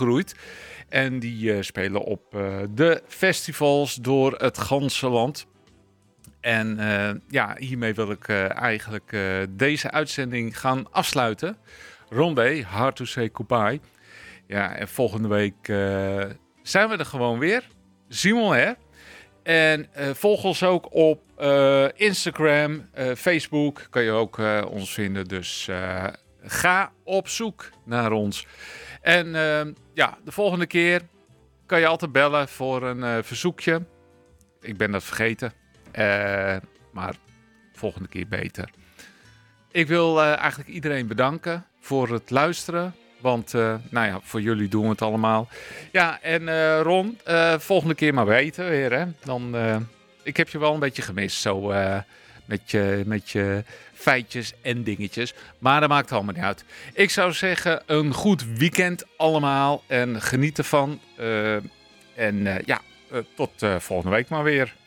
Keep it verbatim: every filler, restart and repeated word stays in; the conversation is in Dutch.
opgegroeid. En die uh, spelen op uh, de festivals door het ganse land. En uh, ja, hiermee wil ik uh, eigenlijk uh, deze uitzending gaan afsluiten. Ron B, hard to say goodbye. Ja, en volgende week uh, zijn we er gewoon weer. Simon, hè? En uh, volg ons ook op uh, Instagram, uh, Facebook. Kan je ook uh, ons vinden. Dus uh, ga op zoek naar ons. En uh, ja, de volgende keer kan je altijd bellen voor een uh, verzoekje. Ik ben dat vergeten. Uh, maar volgende keer beter. Ik wil uh, eigenlijk iedereen bedanken voor het luisteren. Want uh, nou ja, voor jullie doen we het allemaal. Ja, en uh, Ron, uh, volgende keer maar weten weer. Hè? Dan, uh, ik heb je wel een beetje gemist. Zo uh, met, je, met je feitjes en dingetjes. Maar dat maakt allemaal niet uit. Ik zou zeggen, een goed weekend allemaal. En geniet ervan. Uh, en uh, ja, uh, tot uh, volgende week maar weer.